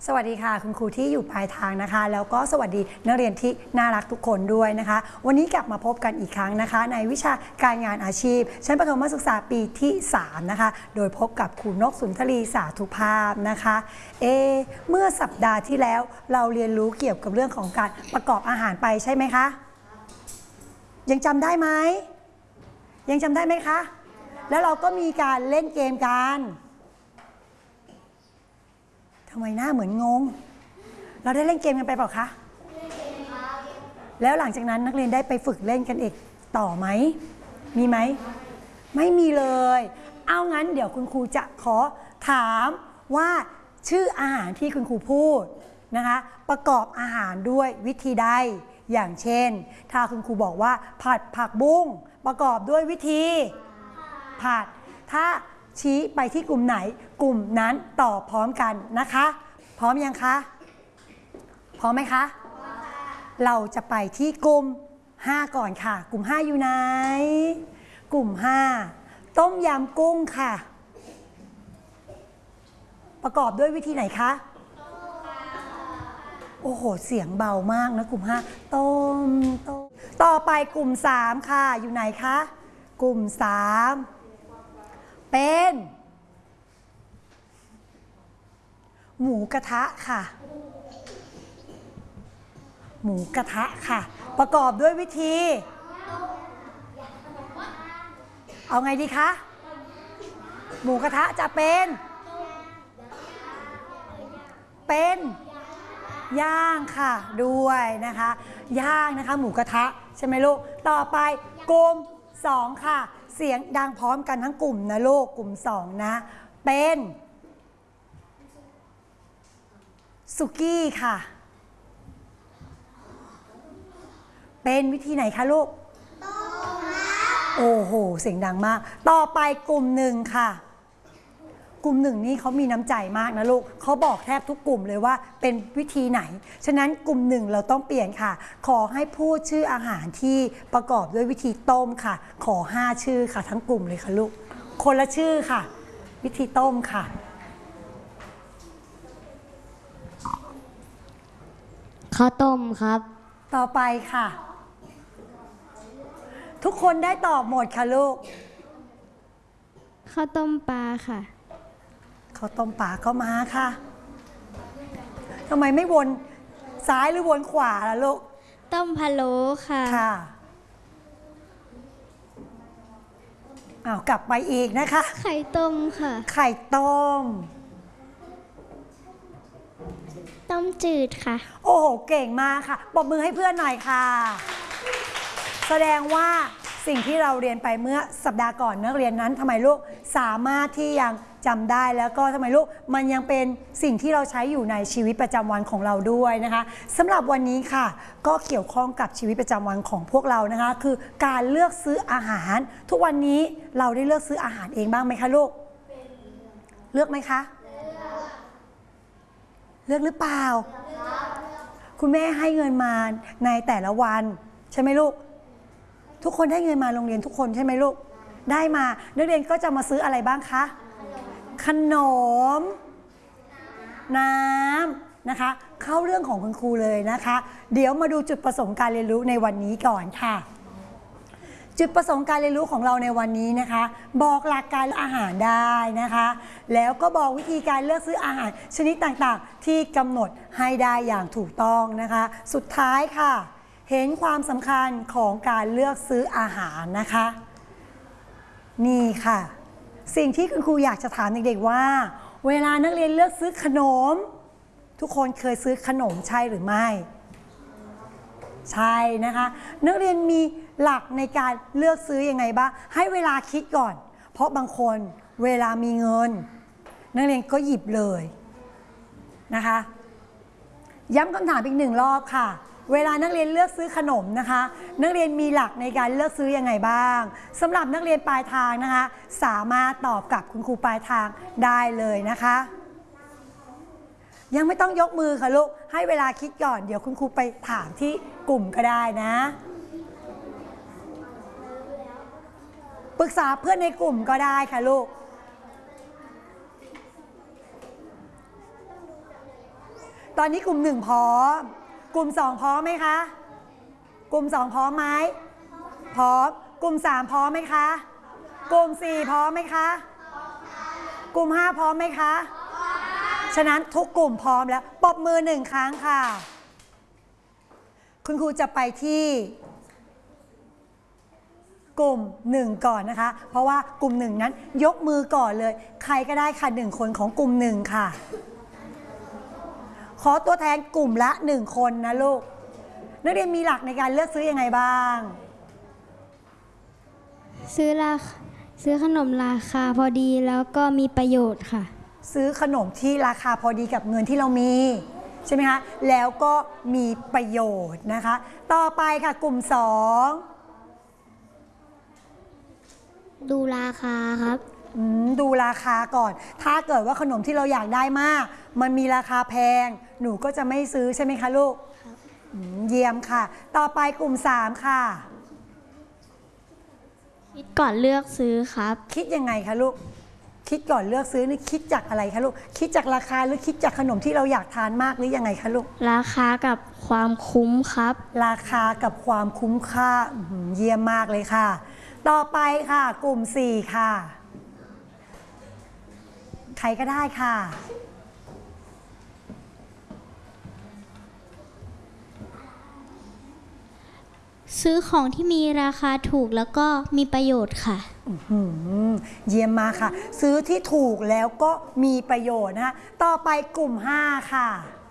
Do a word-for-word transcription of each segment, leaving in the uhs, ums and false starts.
สวัสดีค่ะคุณครูที่อยู่ปลายทางนะคะแล้วก็สวัสดีนักเรียนที่น่ารักทุกคนด้วยนะคะวันนี้กลับมาพบกันอีกครั้งนะคะในวิชาการงานอาชีพชั้นประถมศึกษาปีที่สามนะคะโดยพบกับครูนกสุนทรีสาธุภาพนะคะเอเมื่อสัปดาห์ที่แล้วเราเรียนรู้เกี่ยวกับเรื่องของการประกอบอาหารไปใช่ไหมคะยังจำได้ไหมยังจำได้ไหมคะแล้วเราก็มีการเล่นเกมกันทำไมหน้าเหมือนงงเราได้เล่นเกมกันไปเปล่าคะแล้วหลังจากนั้นนักเรียนได้ไปฝึกเล่นกันอีกต่อไหมมีไหมไม่มีเลยเอางั้นเดี๋ยวคุณครูจะขอถามว่าชื่ออาหารที่คุณครูพูดนะคะประกอบอาหารด้วยวิธีใดอย่างเช่นถ้าคุณครูบอกว่าผัดผักบุ้งประกอบด้วยวิธีผัดถ้าชี้ไปที่กลุ่มไหนกลุ่มนั้นตอบพร้อมกันนะคะพร้อมยังคะพร้อมไหมคะเราจะไปที่กลุ่มห้าก่อนค่ะกลุ่มห้าอยู่ไหนกลุ่มห้าต้มยำกุ้งค่ะประกอบด้วยวิธีไหนคะโอ้โหเสียงเบามากนะกลุ่มห้าต้มต้มต่อไปกลุ่มสามค่ะอยู่ไหนคะกลุ่มสามเป็นหมูกระทะค่ะหมูกระทะค่ะประกอบด้วยวิธีเอาไงดีคะหมูกระทะจะเป็นเป็นย่างค่ะด้วยนะคะย่างนะคะหมูกระทะใช่ไหมลูกต่อไปกลุ่มสองค่ะเสียงดังพร้อมกันทั้งกลุ่มนะลูกกลุ่มสองนะเป็นสุกี้ค่ะเป็นวิธีไหนคะลูกโอ้โหเสียงดังมากต่อไปกลุ่มหนึ่งค่ะกลุ่มหนึ่งนี่เขามีน้ำใจมากนะลูกเขาบอกแทบทุกกลุ่มเลยว่าเป็นวิธีไหนฉะนั้นกลุ่มหนึ่งเราต้องเปลี่ยนค่ะขอให้พูดชื่ออาหารที่ประกอบด้วยวิธีต้มค่ะขอห้าชื่อค่ะทั้งกลุ่มเลยค่ะลูกคนละชื่อค่ะวิธีต้มค่ะข้าวต้มครับต่อไปค่ะทุกคนได้ตอบหมดค่ะลูกข้าวต้มปลาค่ะข้าวต้มปลาก็มาค่ะทำไมไม่วนซ้ายหรือวนขวาล่ะลูกต้มพะโล้ค่ะค่ะอ้าวกลับไปอีกนะคะไข่ต้มค่ะไข่ต้มต้มจืดค่ะโอ้โหเก่งมากค่ะปรบมือให้เพื่อนหน่อยค่ะแสดงว่าสิ่งที่เราเรียนไปเมื่อสัปดาห์ก่อนนักเรียนนั้นทำไมลูกสามารถที่ยังจำได้แล้วก็ทำไมลูกมันยังเป็นสิ่งที่เราใช้อยู่ในชีวิตประจำวันของเราด้วยนะคะสำหรับวันนี้ค่ะก็เกี่ยวข้องกับชีวิตประจำวันของพวกเรานะคะคือการเลือกซื้ออาหารทุกวันนี้เราได้เลือกซื้ออาหารเองบ้างไหมคะลูกเลือกไหมคะเลือกหรือเปล่าคุณแม่ให้เงินมาในแต่ละวันใช่ไหมลูกทุกคนได้เงินมาโรงเรียนทุกคนใช่ไหมลูกได้มานักเรียนก็จะมาซื้ออะไรบ้างคะขนมน้ำนะคะเข้าเรื่องของคุณครูเลยนะคะเดี๋ยวมาดูจุดประสงค์การเรียนรู้ในวันนี้ก่อนค่ะจุดประสงค์การเรียนรู้ของเราในวันนี้นะคะบอกหลักการอาหารได้นะคะแล้วก็บอกวิธีการเลือกซื้ออาหารชนิดต่างๆที่กำหนดให้ได้อย่างถูกต้องนะคะสุดท้ายค่ะเห็นความสำคัญของการเลือกซื้ออาหารนะคะนี่ค่ะสิ่งที่คุณครูอยากจะถามเด็กๆว่าเวลานักเรียนเลือกซื้อขนมทุกคนเคยซื้อขนมใช่หรือไม่ใช่นะคะนักเรียนมีหลักในการเลือกซื้อยังไงบ้างให้เวลาคิดก่อนเพราะบางคนเวลามีเงินนักเรียนก็หยิบเลยนะคะย้ำคำถามอีกหนึ่งรอบค่ะเวลานักเรียนเลือกซื้อขนมนะคะนักเรียนมีหลักในการเลือกซื้อยังไงบ้างสำหรับนักเรียนปลายทางนะคะสามารถตอบกับคุณครูปลายทางได้เลยนะคะยังไม่ต้องยกมือค่ะลูกให้เวลาคิดก่อนเดี๋ยวคุณครูไปถามที่กลุ่มก็ได้นะปรึกษาเพื่อนในกลุ่มก็ได้ค่ะลูกตอนนี้กลุ่มหนึ่งพร้อมกลุ่มสองพร้อมไหมคะกลุ่มสองพร้อมไหมพร้อมกลุ่มสามพร้อมไหมคะกลุ่มสี่พร้อมไหมคะกลุ่มห้าพร้อมไหมคะฉะนั้นทุกกลุ่มพร้อมแล้วปรบมือหนึ่งครั้งค่ะคุณครูจะไปที่กลุ่มหนึ่งก่อนนะคะเพราะว่ากลุ่มหนึ่งนั้นยกมือก่อนเลยใครก็ได้ค่ะหนึ่งคนของกลุ่มหนึ่งค่ะขอตัวแทนกลุ่มละหนึ่งคนนะลูกนักเรียนมีหลักในการเลือกซื้อยังไงบ้างซื้อราซื้อขนมราคาพอดีแล้วก็มีประโยชน์ค่ะซื้อขนมที่ราคาพอดีกับเงินที่เรามีใช่ไหมคะแล้วก็มีประโยชน์นะคะต่อไปค่ะกลุ่มสองดูราคาครับดูราคาก่อนถ้าเกิดว่าขนมที่เราอยากได้มากมันมีราคาแพงหนูก็จะไม่ซื้อใช่ไหมคะลูกเยี่ยมค่ะต่อไปกลุ่มสามค่ะคิดก่อนเลือกซื้อครับคิดยังไงคะลูกคิดก่อนเลือกซื้อนี่คิดจากอะไรคะลูกคิดจากราคาหรือคิดจากขนมที่เราอยากทานมากหรือยังไงคะลูกราคากับความคุ้มครับราคากับความคุ้มค่าเยี่ยมมากเลยค่ะต่อไปค่ะกลุ่มสี่ค่ะใครก็ได้ค่ะซื้อของที่มีราคาถูกแล้วก็มีประโยชน์ค่ะเยี่ยมมากค่ะซื้อที่ถูกแล้วก็มีประโยชน์นะคะต่อไปกลุ่มห้าค่ะ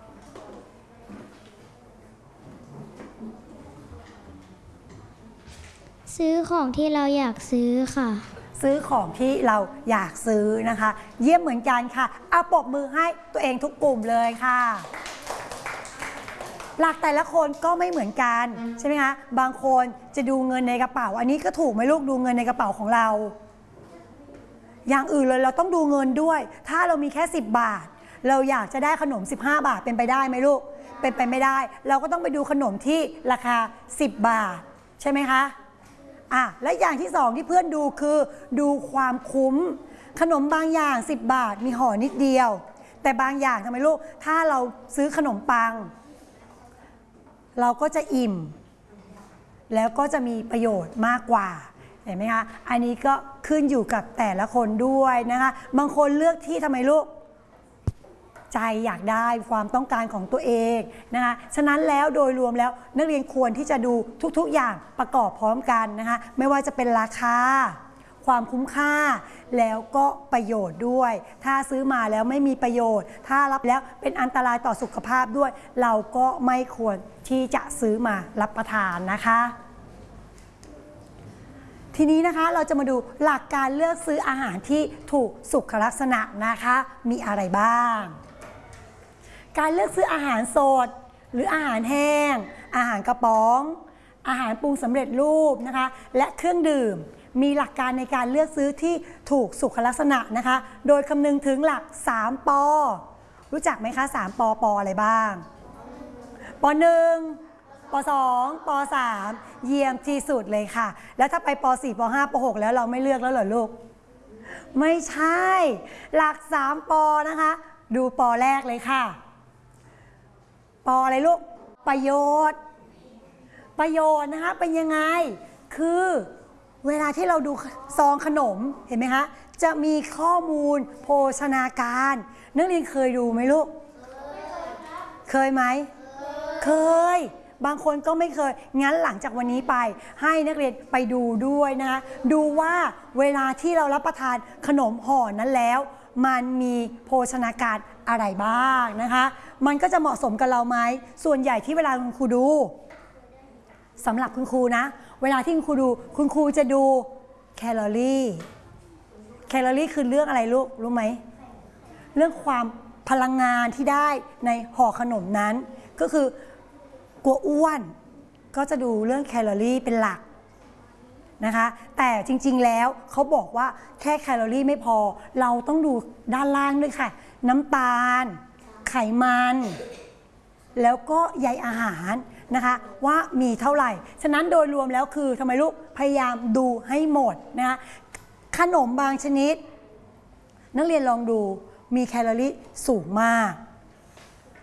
ซื้อของที่เราอยากซื้อค่ะซื้อของที่เราอยากซื้อนะคะเยี่ยมเหมือนกันค่ะเอาปรบมือให้ตัวเองทุกกลุ่มเลยค่ะหลักแต่ละคนก็ไม่เหมือนกันใช่ไหมคะบางคนจะดูเงินในกระเป๋าอันนี้ก็ถูกไหมลูกดูเงินในกระเป๋าของเราอย่างอื่นเลยเราต้องดูเงินด้วยถ้าเรามีแค่สิบบาทเราอยากจะได้ขนมสิบห้าบาทเป็นไปได้ไหมลูกเป็นไปไม่ได้เราก็ต้องไปดูขนมที่ราคาสิบบาทใช่ไหมคะอ่ะและอย่างที่สองที่เพื่อนดูคือดูความคุ้มขนมบางอย่างสิบบาทมีห่อนิดเดียวแต่บางอย่างทำไมลูกถ้าเราซื้อขนมปังเราก็จะอิ่มแล้วก็จะมีประโยชน์มากกว่าเห็นไหมคะอันนี้ก็ขึ้นอยู่กับแต่ละคนด้วยนะคะบางคนเลือกที่ทำไมลูกใจอยากได้ความต้องการของตัวเองนะคะฉะนั้นแล้วโดยรวมแล้วนักเรียนควรที่จะดูทุกๆอย่างประกอบพร้อมกันนะคะไม่ว่าจะเป็นราคาความคุ้มค่าแล้วก็ประโยชน์ด้วยถ้าซื้อมาแล้วไม่มีประโยชน์ถ้ารับแล้วเป็นอันตรายต่อสุขภาพด้วยเราก็ไม่ควรที่จะซื้อมารับประทานนะคะทีนี้นะคะเราจะมาดูหลักการเลือกซื้ออาหารที่ถูกสุขลักษณะนะคะมีอะไรบ้างการเลือกซื้ออาหารสดหรืออาหารแห้งอาหารกระป๋องอาหารปรุงสำเร็จรูปนะคะและเครื่องดื่มมีหลักการในการเลือกซื้อที่ถูกสุขลักษณะนะคะโดยคำนึงถึงหลักสามปอรู้จักไหมคะสามปอปออะไรบ้างปอหนึ่งปอสองปอสามเยี่ยมที่สุดเลยค่ะแล้วถ้าไปปอสี่ปอห้าปอหกแล้วเราไม่เลือกแล้วเหรอลูกไม่ใช่หลักสามปอนะคะดูปอแรกเลยค่ะปออะไรลูกประโยชน์ประโยชน์นะคะเป็นยังไงคือเวลาที่เราดูซองขนมเห็นไหมคะจะมีข้อมูลโภชนาการนักเรียนเคยดูไหมลูกเคยไหมเคยบางคนก็ไม่เคยงั้นหลังจากวันนี้ไปให้นักเรียนไปดูด้วยนะคะดูว่าเวลาที่เรารับประทานขนมห่อนั้นแล้วมันมีโภชนาการอะไรบ้างนะคะมันก็จะเหมาะสมกับเราไหมส่วนใหญ่ที่เวลาคุณครูดูสำหรับคุณครูนะเวลาที่คุณครูดูคุณครูจะดูแคลอรี่แคลอรี่คือเรื่องอะไรลูกรู้ไหมเรื่องความพลังงานที่ได้ในห่อขนมนั้นก็คือกลัวอ้วนก็จะดูเรื่องแคลอรี่เป็นหลักนะคะแต่จริงๆแล้วเขาบอกว่าแค่แคลอรี่ไม่พอเราต้องดูด้านล่างด้วยค่ะน้ำตาลไขมันแล้วก็ใยอาหารนะคะว่ามีเท่าไหร่ฉะนั้นโดยรวมแล้วคือทำไมลูกพยายามดูให้หมดนะคะขนมบางชนิดนักเรียนลองดูมีแคลอรี่สูงมาก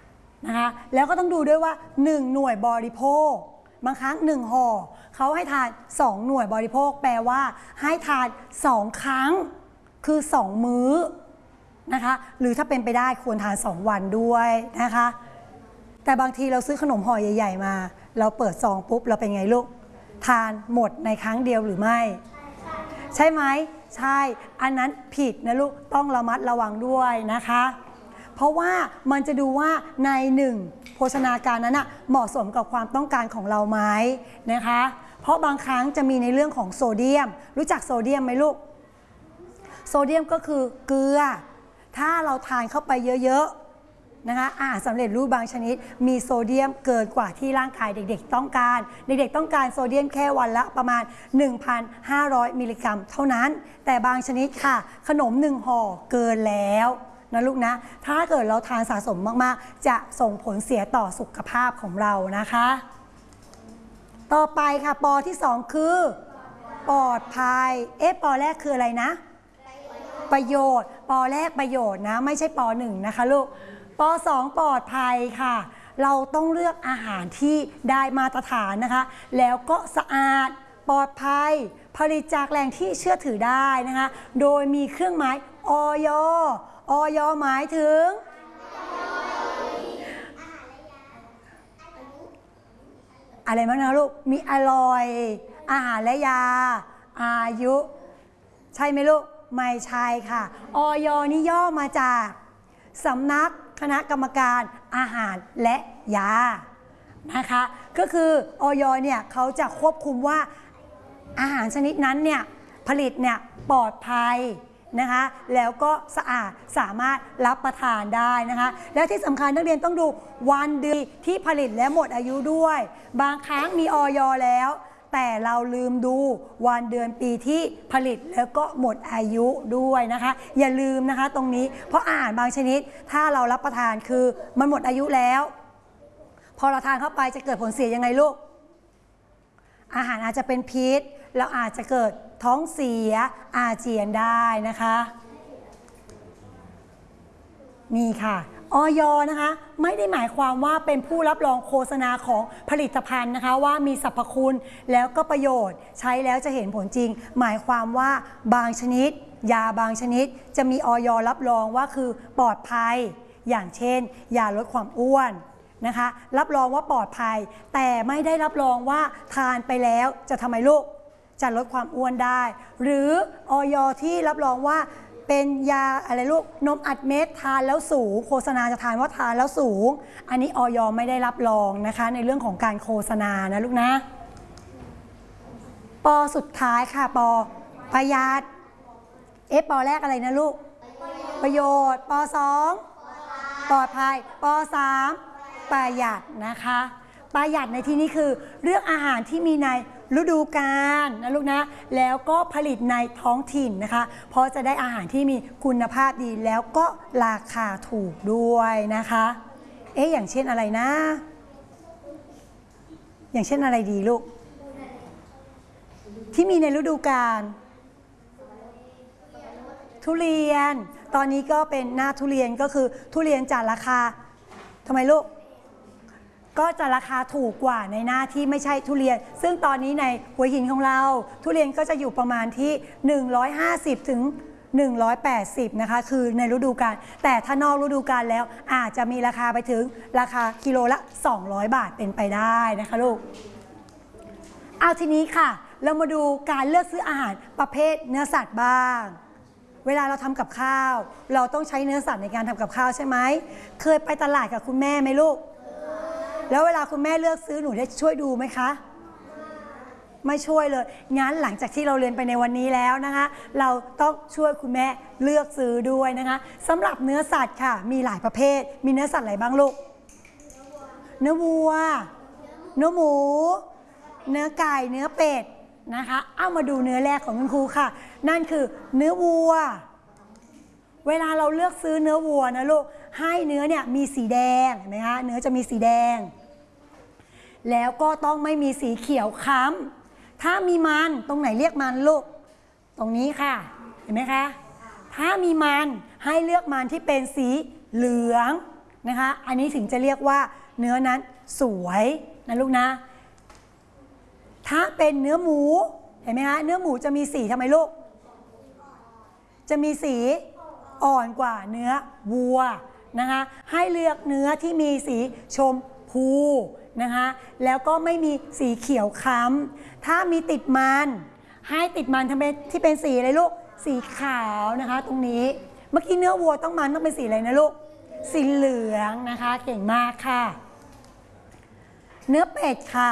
นะคะแล้วก็ต้องดูด้วยว่าหนึ่งหน่วยบริโภคบางครั้งหนึ่งห่อเขาให้ทานสองหน่วยบริโภคแปลว่าให้ทานสองครั้งคือสองมื้อนะคะหรือถ้าเป็นไปได้ควรทานสองวันด้วยนะคะแต่บางทีเราซื้อขนมห่อใหญ่ๆมาเราเปิดซองปุ๊บเราเป็นไงลูกทานหมดในครั้งเดียวหรือไม่ใช่ไหมใช่อันนั้นผิดนะลูกต้องระมัดระวังด้วยนะคะเพราะว่ามันจะดูว่าในหนึ่งโภชนาการนั้นนะเหมาะสมกับความต้องการของเราไหมนะคะเพราะบางครั้งจะมีในเรื่องของโซเดียมรู้จักโซเดียมไหมลูกโซเดียมก็คือเกลือถ้าเราทานเข้าไปเยอะๆนะคะอาหารสำเร็จรูปบางชนิดมีโซเดียมเกินกว่าที่ร่างกายเด็กๆต้องการเด็กๆต้องการโซเดียมแค่วันละประมาณ หนึ่งพันห้าร้อย มิลลิกรัมเท่านั้นแต่บางชนิดค่ะขนมหนึ่งห่อเกินแล้วนะลูกนะถ้าเกิดเราทานสะสมมากๆจะส่งผลเสียต่อสุขภาพของเรานะคะต่อไปค่ะปอที่สองคือปลอดภัยเอ๊ะปอแรกคืออะไรนะประโยชน์ปอแรกประโยชน์นะไม่ใช่ปอหนึ่งนะคะลูกปอสองปลอดภัยค่ะเราต้องเลือกอาหารที่ได้มาตรฐานนะคะแล้วก็สะอาดปลอดภัยผลิตจากแหล่งที่เชื่อถือได้นะคะโดยมีเครื่องหมายอย อย หมายถึงอะไรบ้างนะลูกมีอร่อยอาหารและยาอายุใช่ไหมลูกไม่ใช่ค่ะอย นี่ย่อมาจากสำนักคณะกรรมการอาหารและยานะคะก็คืออย เนี่ยเขาจะควบคุมว่าอาหารชนิดนั้นเนี่ยผลิตเนี่ยปลอดภัยนะคะแล้วก็สะอาดสามารถรับประทานได้นะคะแล้วที่สำคัญนักเรียนต้องดูวันเดือนที่ผลิตและหมดอายุด้วยบางครั้งมีอย แล้วแต่เราลืมดูวันเดือนปีที่ผลิตแล้วก็หมดอายุด้วยนะคะอย่าลืมนะคะตรงนี้เพราะอาหารบางชนิดถ้าเรารับประทานคือมันหมดอายุแล้วพอเราทานเข้าไปจะเกิดผลเสียยังไงลูกอาหารอาจจะเป็นพิษแล้วอาจจะเกิดท้องเสียอาเจียนได้นะคะนี่ค่ะอย นะคะไม่ได้หมายความว่าเป็นผู้รับรองโฆษณาของผลิตภัณฑ์นะคะว่ามีสรรพคุณแล้วก็ประโยชน์ใช้แล้วจะเห็นผลจริงหมายความว่าบางชนิดยาบางชนิดจะมีอย รับรองว่าคือปลอดภัยอย่างเช่นยาลดความอ้วนนะคะรับรองว่าปลอดภัยแต่ไม่ได้รับรองว่าทานไปแล้วจะทำไมลูกจะลดความอ้วนได้หรืออย ที่รับรองว่าเป็นยาอะไรลูกนมอัดเม็ดทานแล้วสูงโฆษณาจะทานว่าทานแล้วสูงอันนี้อย ไม่ได้รับรองนะคะในเรื่องของการโฆษณานะลูกนะปอสุดท้ายค่ะปอประหยัดเอ๊ะปอแรกอะไรนะลูกประโยชน์ปอสองปลอดภัยปอสามประหยัดนะคะประหยัดในที่นี้คือเลือกอาหารที่มีในฤดูกาลนะลูกนะแล้วก็ผลิตในท้องถิ่นนะคะเพราะจะได้อาหารที่มีคุณภาพดีแล้วก็ราคาถูกด้วยนะคะเอ๊ะอย่างเช่นอะไรนะอย่างเช่นอะไรดีลูกที่มีในฤดูกาลทุเรียนตอนนี้ก็เป็นหน้าทุเรียนก็คือทุเรียนจากราคาทำไมลูกก็จะราคาถูกกว่าในหน้าที่ไม่ใช่ทุเรียนซึ่งตอนนี้ในหัวหินของเราทุเรียนก็จะอยู่ประมาณที่หนึ่งร้อยห้าสิบถึงหนึ่งร้อยแปดสิบนะคะคือในฤดูกาลแต่ถ้านอกฤดูกาลแล้วอาจจะมีราคาไปถึงราคากิโลละสองร้อยบาทเป็นไปได้นะคะลูกเอาทีนี้ค่ะเรามาดูการเลือกซื้ออาหารประเภทเนื้อสัตว์บ้างเวลาเราทำกับข้าวเราต้องใช้เนื้อสัตว์ในการทำกับข้าวใช่ไหมเคยไปตลาดกับคุณแม่ไหมลูกแล้วเวลาคุณแม่เลือกซื้อหนูได้ช่วยดูไหมคะไม่ช่วยเลยงั้นหลังจากที่เราเรียนไปในวันนี้แล้วนะคะเราต้องช่วยคุณแม่เลือกซื้อด้วยนะคะสำหรับเนื้อสัตว์ค่ะมีหลายประเภทมีเนื้อสัตว์อะไรบ้างลูกเนื้อวัวเนื้อหมูเนื้อไก่เนื้อเป็ดนะคะเอามาดูเนื้อแรกของคุณครูค่ะนั่นคือเนื้อวัวเวลาเราเลือกซื้อเนื้อวัวนะลูกให้เนื้อเนี่ยมีสีแดงเห็นไหมคะเนื้อจะมีสีแดงแล้วก็ต้องไม่มีสีเขียวค้ำถ้ามีมันตรงไหนเรียกมันลูกตรงนี้ค่ะเห็นไหมคะถ้ามีมันให้เลือกมันที่เป็นสีเหลืองนะคะอันนี้ถึงจะเรียกว่าเนื้อนั้นสวยนะลูกนะถ้าเป็นเนื้อหมูเห็นไหมคะเนื้อหมูจะมีสีทำไมลูกจะมีสีอ่อนกว่าเนื้อวัวนะคะให้เลือกเนื้อที่มีสีชมพูนะคะแล้วก็ไม่มีสีเขียวค้ำถ้ามีติดมันให้ติดมันทำเป็นที่เป็นสีอะไรลูกสีขาวนะคะตรงนี้เมื่อกี้เนื้อวัวต้องมันต้องเป็นสีอะไรนะลูกสีเหลืองนะคะเก่งมากค่ะเนื้อเป็ดค่ะ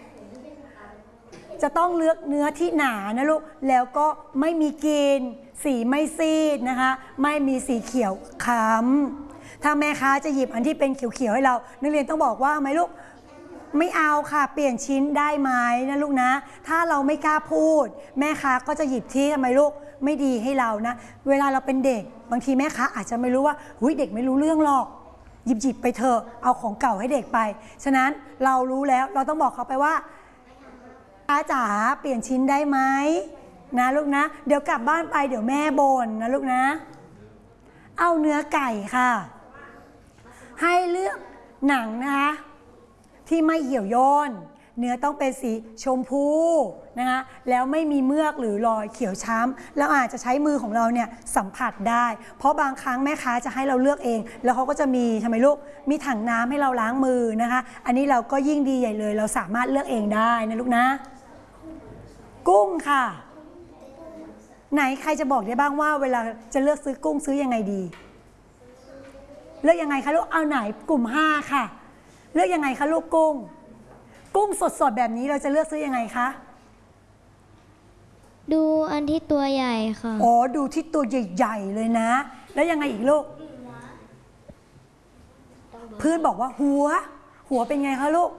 จะต้องเลือกเนื้อที่หนานะลูกแล้วก็ไม่มีกลิ่นสีไม่ซีดนะคะไม่มีสีเขียวค้ำถ้าแม่ค้าจะหยิบอันที่เป็นเขียวๆให้เรานักเรียนต้องบอกว่าไหมลูกไม่เอาค่ะเปลี่ยนชิ้นได้ไหมนะลูกนะถ้าเราไม่กล้าพูดแม่ค้าก็จะหยิบที่ทำไมลูกไม่ดีให้เรานะเวลาเราเป็นเด็กบางทีแม่ค้าอาจจะไม่รู้ว่าหุ้ยเด็กไม่รู้เรื่องหรอกหยิบหยิบไปเถอะเอาของเก่าให้เด็กไปฉะนั้นเรารู้แล้วเราต้องบอกเขาไปว่าอาจ๋าเปลี่ยนชิ้นได้ไหมนะลูกนะเดี๋ยวกลับบ้านไปเดี๋ยวแม่บ่นนะลูกนะเอาเนื้อไก่ค่ะให้เลือกหนังนะคะที่ไม่เหี่ยวย่นเนื้อต้องเป็นสีชมพูนะคะแล้วไม่มีเมือกหรือรอยเขียวช้ำแล้วอาจจะใช้มือของเราเนี่ยสัมผัสได้เพราะบางครั้งแม่ค้าจะให้เราเลือกเองแล้วเขาก็จะมีทำไมลูกมีถังน้ำให้เราล้างมือนะคะอันนี้เราก็ยิ่งดีใหญ่เลยเราสามารถเลือกเองได้นะลูกนะกุ้งค่ะไหนใครจะบอกได้บ้างว่าเวลาจะเลือกซื้อกุ้งซื้อยังไงดีเลือกยังไงคะลูกเอาไหนกลุ่มห้าค่ะเลือกยังไงคะลูกกุ้งกุ้งสดๆแบบนี้เราจะเลือกซื้อยังไงคะดูอันที่ตัวใหญ่ค่ะอ๋อดูที่ตัวใหญ่ๆเลยนะแล้วยังไงอีกลูกเพื่อนบอกว่าหัวหัวเป็นไงคะลูก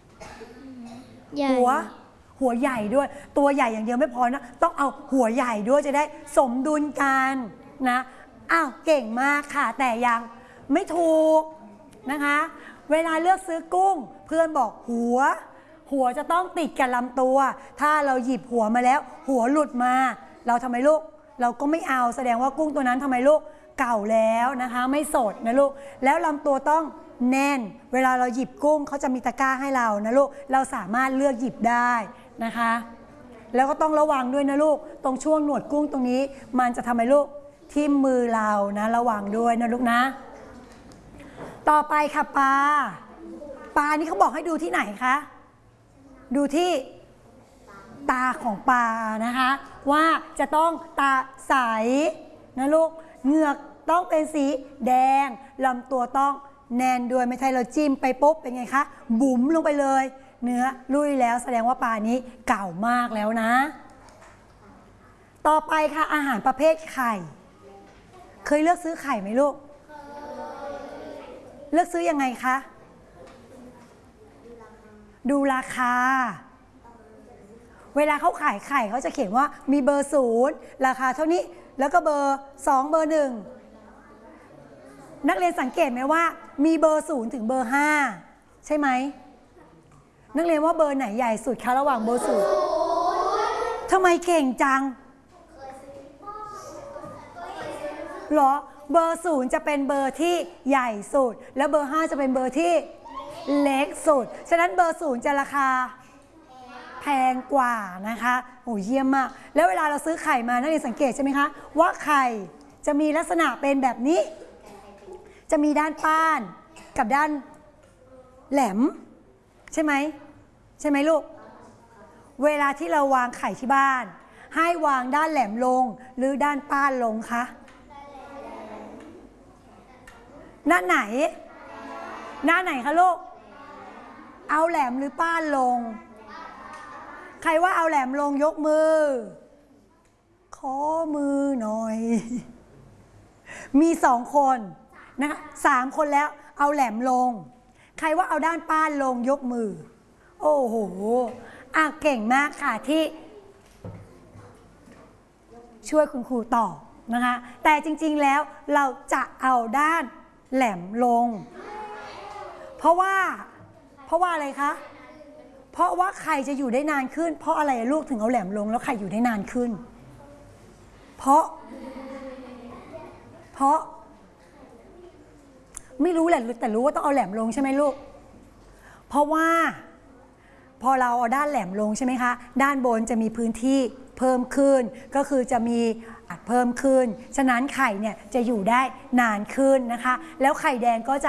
หัวหัวใหญ่ด้วยตัวใหญ่อย่างเดียวไม่พอนะต้องเอาหัวใหญ่ด้วยจะได้สมดุลกันนะอ้าวเก่งมากค่ะแต่ยังไม่ถูกนะคะเวลาเลือกซื้อกุ้งเพื่อนบอกหัวหัวจะต้องติดกับลำตัวถ้าเราหยิบหัวมาแล้วหัวหลุดมาเราทำไมลูกเราก็ไม่เอาแสดงว่ากุ้งตัวนั้นทำไมลูกเก่าแล้วนะคะไม่สดนะลูกแล้วลำตัวต้องแน่นเวลาเราหยิบกุ้งเขาจะมีตะกร้าให้เรานะลูกเราสามารถเลือกหยิบได้นะคะแล้วก็ต้องระวังด้วยนะลูกตรงช่วงหนวดกุ้งตรงนี้มันจะทำให้ลูกทิ่มมือเรานะระวังด้วยนะลูกนะต่อไปค่ะปลาปลานี่เขาบอกให้ดูที่ไหนคะดูที่ตาของปลานะคะว่าจะต้องตาใสนะลูกเหงือกต้องเป็นสีแดงลำตัวต้องแน่นด้วยไม่ใช่เราจิ้มไปปุ๊บเป็นไงคะบุ๋มลงไปเลยเนื้อลุยแล้วแสดงว่าปลานี้เก่ามากแล้วนะต่อไปค่ะอาหารประเภทไข่เคยเลือกซื้อไข่ไหมลูกเลือกซื้อยังไงคะดูราคาเวลาเขาขายไข่เขาจะเขียนว่ามีเบอร์ศูนย์ราคาเท่านี้แล้วก็เบอร์สองเบอร์หนึ่งนักเรียนสังเกตไหมว่ามีเบอร์ศูนย์ถึงเบอร์ห้าใช่ไหมนักเรียนว่าเบอร์ไหนใหญ่สุดคะระหว่างเบอร์ศูนย์ทำไมเก่งจังหรอเบอร์ศูนย์จะเป็นเบอร์ที่ใหญ่สุดแล้วเบอร์ห้าจะเป็นเบอร์ที่เล็กสุดฉะนั้นเบอร์ศูนย์จะราคาแพงกว่านะคะโอ้เยี่ยมมากแล้วเวลาเราซื้อไข่มานักเรียนสังเกตใช่ไหมคะว่าไข่จะมีลักษณะเป็นแบบนี้จะมีด้านป้านกับด้านแหลมใช่ไหมใช่ไหมลูกเวลาที่เราวางไข่ที่บ้านให้วางด้านแหลมลงหรือด้านป้านลงคะหน้าไหนหน้าไหนคะลูกเอาแหลมหรือป้านลงใครว่าเอาแหลมลงยกมือขอมือหน่อยมีสองคนนะคะสามคนแล้วเอาแหลมลงใครว่าเอาด้านป้านลงยกมือโอ้โหอ่ะเก่งมากค่ะที่ช่วยคุณครูตอบนะคะแต่จริงๆแล้วเราจะเอาด้านแหลมลงเพราะว่าเพราะว่าอะไรคะเพราะว่าไข่จะอยู่ได้นานขึ้นเพราะอะไรลูกถึงเอาแหลมลงแล้วไข่อยู่ได้นานขึ้นเพราะเพราะไม่รู้แหละแต่รู้ว่าต้องเอาแหลมลงใช่ไหมลูกเพราะว่าพอเราเอาด้านแหลมลงใช่ไหมคะด้านบนจะมีพื้นที่เพิ่มขึ้นก็คือจะมีอัดเพิ่มขึ้นฉะนั้นไข่เนี่ยจะอยู่ได้นานขึ้นนะคะแล้วไข่แดงก็จะ